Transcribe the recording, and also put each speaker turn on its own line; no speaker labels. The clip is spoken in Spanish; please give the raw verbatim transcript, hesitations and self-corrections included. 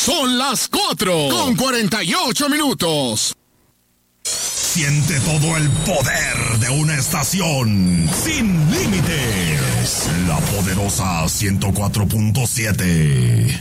Son las cuatro con cuarenta y ocho minutos.
Siente todo el poder de una estación sin límites. La poderosa ciento cuatro punto siete.